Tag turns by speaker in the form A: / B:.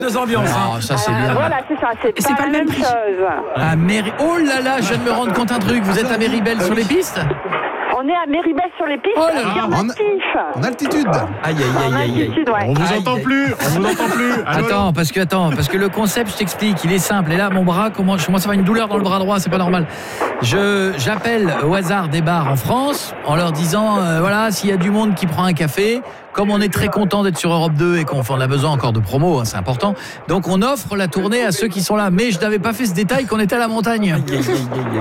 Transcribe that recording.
A: Deux ambiances.
B: Ça c'est bien.
C: Voilà, c'est ça, c'est pas la même chose.
B: À Oh là là, je viens de me rendre compte un truc. Vous êtes à Méribel sur les pistes?
C: On est à Méribel sur les pistes,
D: en altitude.
B: Aïe.
C: Ouais.
E: On vous entend plus.
B: Attends, parce que le concept, je t'explique, il est simple. Et là, mon bras, je commence à avoir une douleur dans le bras droit, c'est pas normal. J'appelle au hasard des bars en France en leur disant, voilà, s'il y a du monde qui prend un café, comme on est très content d'être sur Europe 2 et qu'on a besoin encore de promo, c'est important. Donc on offre la tournée à ceux qui sont là. Mais je n'avais pas fait ce détail qu'on était à la montagne.